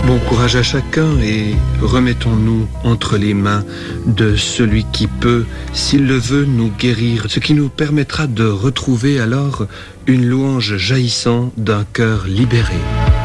Bon courage à chacun et remettons-nous entre les mains de celui qui peut, s'il le veut, nous guérir, ce qui nous permettra de retrouver alors une louange jaillissant d'un cœur libéré.